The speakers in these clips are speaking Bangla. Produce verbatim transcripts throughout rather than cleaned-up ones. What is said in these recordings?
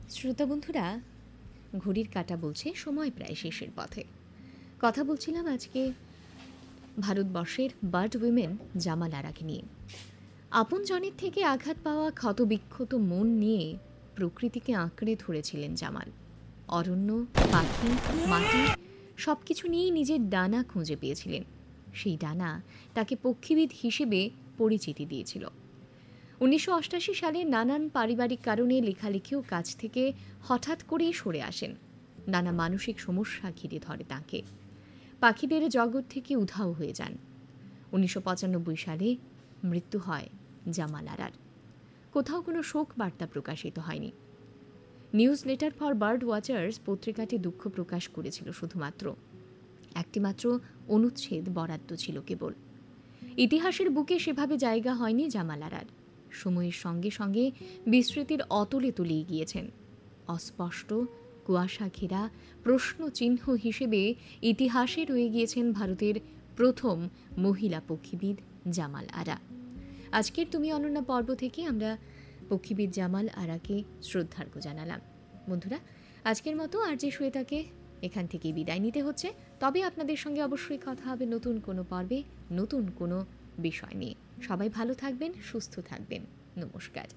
শ্রোতা বন্ধুরা, ঘড়ির কাঁটা বলছে সময় প্রায় শেষের পথে। কথা বলছিলাম আজকে ভারতবর্ষের বার্ড উইমেন জামাল আরাকে নিয়ে। আপন জনের থেকে আঘাত পাওয়া ক্ষতবিক্ষত মন নিয়ে প্রকৃতিকে আঁকড়ে ধরেছিলেন জামাল। অরণ্য, পাখি, মাটি সব কিছু নিয়েই নিজের ডানা খুঁজে পেয়েছিলেন। সেই ডানা তাকে পক্ষীবিদ হিসেবে পরিচিতি দিয়েছিল। উনিশশো অষ্টাশি সালে নানান পারিবারিক কারণে লেখালেখিও কাজ থেকে হঠাৎ করেই সরে আসেন। নানা মানসিক সমস্যা ঘিরে ধরে তাঁকে। পাখিদের জগৎ থেকে উধাও হয়ে যান। উনিশশো পঁচানব্বই সালে মৃত্যু হয় জামাল আরার। কোথাও কোনো শোক বার্তা প্রকাশিত হয়নি। News letter for bird watchers পত্রিকাটি দুঃখ প্রকাশ করেছিল শুধুমাত্র। একটিমাত্র অনুচ্ছেদ বরাদ্দ ছিল কেবল। ইতিহাসের বুকে সেভাবে জায়গা হয়নি জামাল আরার। সময়ের সঙ্গে সঙ্গে বিস্মৃতির অতলে তলিয়ে গিয়েছেন। অস্পষ্ট, কুয়াশা ঘেরা প্রশ্ন চিহ্ন হিসেবে ইতিহাসে রয়ে গিয়েছেন ভারতের প্রথম মহিলা পক্ষীবিদ জামাল আরা। আজকের তুমি অনন্যা পর্ব থেকে আমরা পক্ষীবিদ জামাল আরাকে শ্রদ্ধার্ঘ জানালাম। বন্ধুরা, আজকের মতো আর যে শ্বেতাকে এখান থেকেই বিদায় নিতে হচ্ছে। তবে আপনাদের সঙ্গে অবশ্যই কথা হবে নতুন কোনো পর্বে, নতুন কোনো বিষয় নিয়ে। সবাই ভালো থাকবেন, সুস্থ থাকবেন। নমস্কার।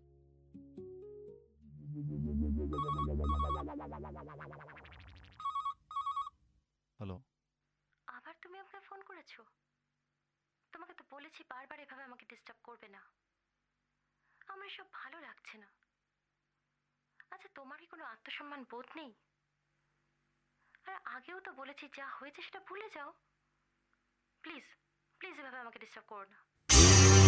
হ্যালো। আবার তুমি আমাকে ফোন করেছো? তোমাকে তো বলেছি বারবার এভাবে আমাকে ডিস্টার্ব করবে না। আমার এসব ভালো লাগছে না। আচ্ছা, তোমার কি কোনো আত্মসম্মান বোধ নেই? আর আগেও তো বলেছি, যা হয়েছে সেটা ভুলে যাও। প্লিজ প্লিজ এভাবে আমাকে ডিস্টার্ব করো না।